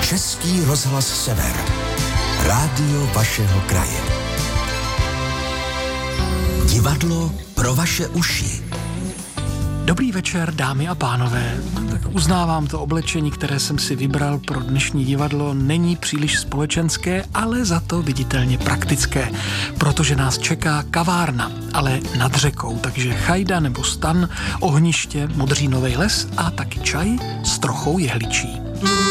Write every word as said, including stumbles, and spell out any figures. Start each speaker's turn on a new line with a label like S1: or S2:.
S1: Český rozhlas Sever. Rádio vašeho kraje. Divadlo pro vaše uši.
S2: Dobrý večer, dámy a pánové. Tak uznávám, to oblečení, které jsem si vybral pro dnešní divadlo, není příliš společenské, ale za to viditelně praktické, protože nás čeká kavárna, ale nad řekou, takže chajda nebo stan, ohniště, modřínovej les a taky čaj s trochou jehličí.